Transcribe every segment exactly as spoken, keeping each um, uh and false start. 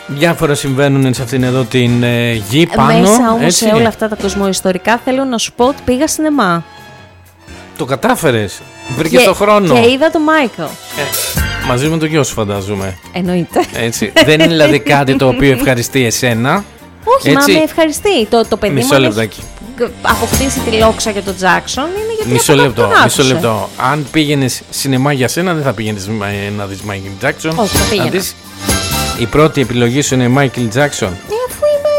Διάφορα συμβαίνουν σε αυτήν εδώ την ε, γη πάνω. Μέσα όμως έτσι. Σε όλα αυτά τα κοσμοϊστορικά θέλω να σου πω ότι πήγα σινεμά. Το κατάφερες. Βρήκες το χρόνο. Και είδα τον Μάικλ. Ε, μαζί με τον γιο σου φαντάζομαι. Εννοείται. Έτσι. Δεν είναι δηλαδή κάτι το οποίο ευχαριστεί εσένα. Όχι, έτσι. μα με ευχαριστεί. Το, το παιδί Μισό μου λεπτάκι. έχει αποκτήσει τη λόξα για τον Τζάκσον. Είναι γιατί Μισό από λεπτό, τον μισό άκουσε. λεπτό. Αν πήγαινες σινεμά για σένα, δεν θα πήγαινες να δεις Μάικλ Τζάκσον. Όχι, θα πήγαινα. δεις, η πρώτη επιλογή σου είναι Μάικλ Τζάκσον. Ε, αφού είμαι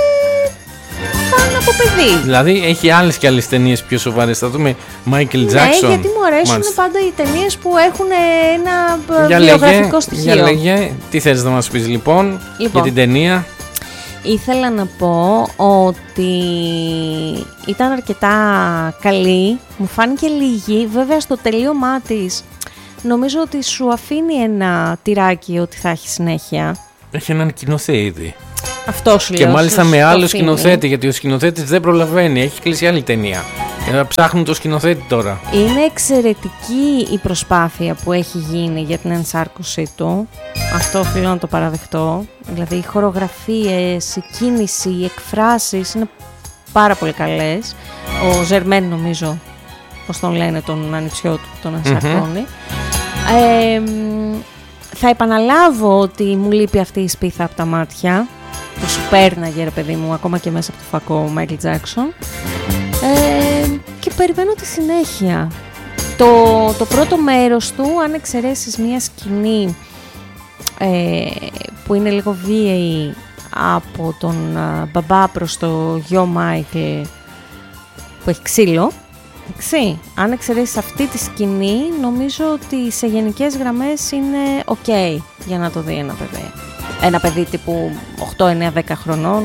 φαν από παιδί. Δηλαδή έχει άλλες και άλλες ταινίες πιο σοβαρές. Θα δούμε Μάικλ Τζάκσον. Ναι, γιατί μου αρέσουν Μάλιστα. πάντα οι ταινίες που έχουν ένα Για βιογραφικό λέγε, στοιχείο. για λέγε, τι θες να μας πεις λοιπόν, Λοιπόν. για την ταινία. Ήθελα να πω ότι ήταν αρκετά καλή, μου φάνηκε λίγη, βέβαια στο τελείωμά της νομίζω ότι σου αφήνει ένα τυράκι ότι θα έχει συνέχεια. Έχει έναν σκηνοθέτη ήδη. Αυτό σου Και λέω. μάλιστα σου με το άλλο αφήνει. σκηνοθέτη, γιατί ο σκηνοθέτης δεν προλαβαίνει, έχει κλείσει άλλη ταινία. Ε, ψάχνουν το σκηνοθέτη τώρα. Είναι εξαιρετική η προσπάθεια που έχει γίνει για την ενσάρκωσή του. Αυτό οφείλω να το παραδεχτώ. Δηλαδή οι χορογραφίες, η κίνηση, οι εκφράσεις είναι πάρα πολύ καλές. Ο Ζερμέν νομίζω, πώς τον λένε τον ανιψιό του, τον ενσαρκώνει. Mm-hmm. Ε, θα επαναλάβω ότι μου λείπει αυτή η σπίθα από τα μάτια που σου πέρναγε ρε παιδί μου ακόμα και μέσα από το φακό ο Μάικλ Τζάκσον. Ε, και περιμένω τη συνέχεια. Το, το πρώτο μέρος του, αν εξαιρέσεις μια σκηνή ε, που είναι λίγο βίαιη από τον α, μπαμπά προς το γιο Μάικλ που έχει ξύλο, εντάξει, αν εξαιρέσεις αυτή τη σκηνή νομίζω ότι σε γενικές γραμμές είναι ok για να το δει ένα παιδί. Ένα παιδί τύπου οκτώ εννέα δέκα χρονών.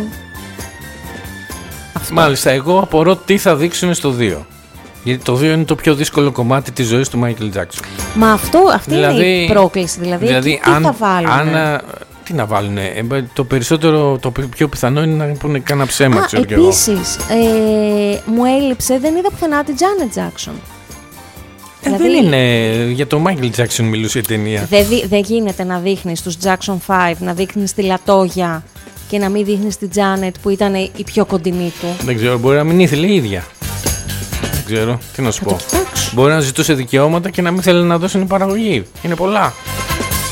Αυτό. Μάλιστα, εγώ απορώ τι θα δείξουν στο δύο. Γιατί το δύο είναι το πιο δύσκολο κομμάτι της ζωής του Μάικλ Τζάκσον. Μα αυτό, αυτή δηλαδή, είναι η πρόκληση. Δηλαδή, δηλαδή τι αν, θα βάλουν. Αν, τι να βάλουν. Το περισσότερο, το πιο πιθανό είναι να πούνε κάνα ψέμα, Α, ξέρω κι επίσης, ε, μου έλειψε, δεν είδα πουθενά την Τζάνετ Τζάκσον. Ε, δηλαδή, δεν είναι. Για το Μάικλ Τζάκσον μιλούσε η ταινία. Δεν δε γίνεται να δείχνεις τους Jackson πέντε, να δείχνεις τη Λατόγια και να μην δείχνεις την Τζάνετ που ήταν η πιο κοντινή του. Δεν ξέρω, μπορεί να μην ήθελε η ίδια. Δεν ξέρω, τι να σου Θα πω. το κοιτάξω. Μπορεί να ζητούσε δικαιώματα και να μην θέλει να δώσει την παραγωγή. Είναι πολλά.